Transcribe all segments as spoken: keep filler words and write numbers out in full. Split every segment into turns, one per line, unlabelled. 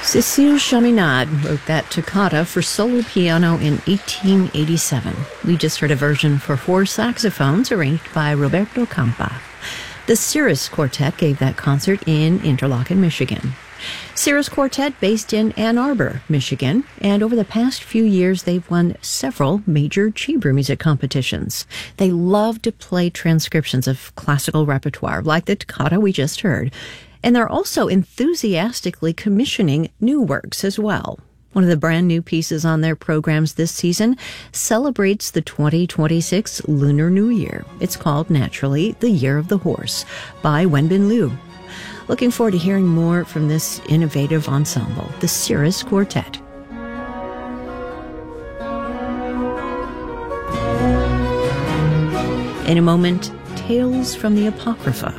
Cécile Chaminade wrote that toccata for solo piano in eighteen eighty-seven. We just heard a version for four saxophones arranged by Roberto Campa. The Cirrus Quartet gave that concert in Interlochen, Michigan. Cirrus Quartet based in Ann Arbor, Michigan, and over the past few years they've won several major chamber music competitions. They love to play transcriptions of classical repertoire, like the toccata we just heard, and they're also enthusiastically commissioning new works as well. One of the brand new pieces on their programs this season celebrates the twenty twenty-six Lunar New Year. It's called, naturally, The Year of the Horse by Wenbin Liu. Looking forward to hearing more from this innovative ensemble, the Cirrus Quartet. In a moment, Tales from the Apocrypha.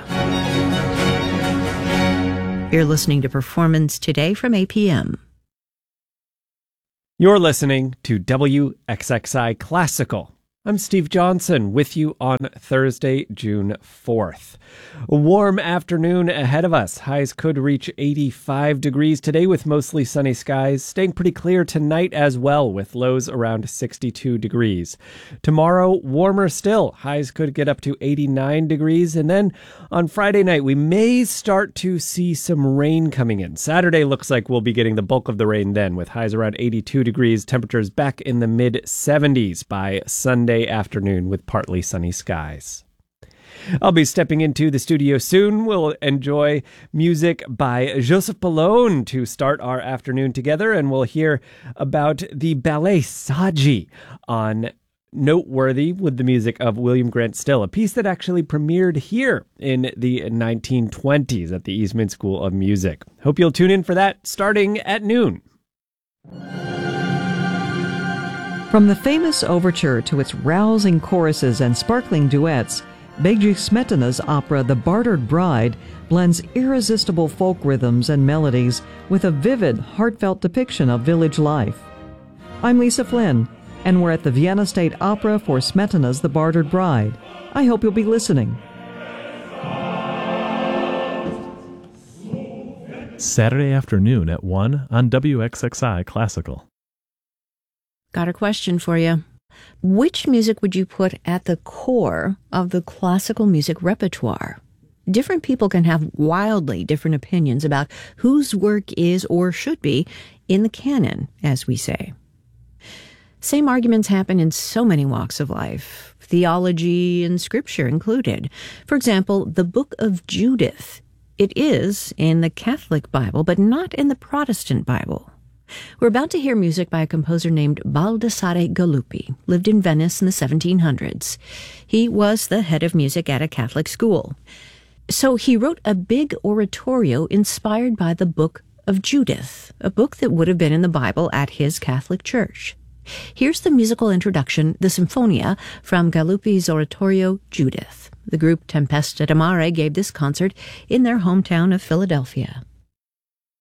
You're listening to Performance Today from A P M.
You're listening to W X X I Classical. I'm Steve Johnson with you on Thursday, June fourth. A warm afternoon ahead of us. Highs could reach eighty-five degrees today with mostly sunny skies, staying pretty clear tonight as well with lows around sixty-two degrees. Tomorrow, warmer still. Highs could get up to eighty-nine degrees. And then on Friday night, we may start to see some rain coming in. Saturday looks like we'll be getting the bulk of the rain then, with highs around eighty-two degrees, temperatures back in the mid seventies by Sunday afternoon with partly sunny skies. I'll be stepping into the studio soon. We'll enjoy music by Joseph Bellone to start our afternoon together, and we'll hear about the ballet Saji on Noteworthy with the music of William Grant Still, a piece that actually premiered here in the nineteen twenties at the Eastman School of Music. Hope you'll tune in for that starting at noon.
From the famous overture to its rousing choruses and sparkling duets, Bedřich Smetana's opera The Bartered Bride blends irresistible folk rhythms and melodies with a vivid, heartfelt depiction of village life. I'm Lisa Flynn, and we're at the Vienna State Opera for Smetana's The Bartered Bride. I hope you'll be listening.
Saturday afternoon at one on W X X I Classical.
Got a question for you. Which music would you put at the core of the classical music repertoire? Different people can have wildly different opinions about whose work is or should be in the canon, as we say. Same arguments happen in so many walks of life, theology and scripture included. For example, the Book of Judith. It is in the Catholic Bible, but not in the Protestant Bible. We're about to hear music by a composer named Baldassare Galuppi, lived in Venice in the seventeen hundreds. He was the head of music at a Catholic school. So he wrote a big oratorio inspired by the Book of Judith, a book that would have been in the Bible at his Catholic church. Here's the musical introduction, the Sinfonia, from Galuppi's oratorio Judith. The group Tempesta da Mare gave this concert in their hometown of Philadelphia.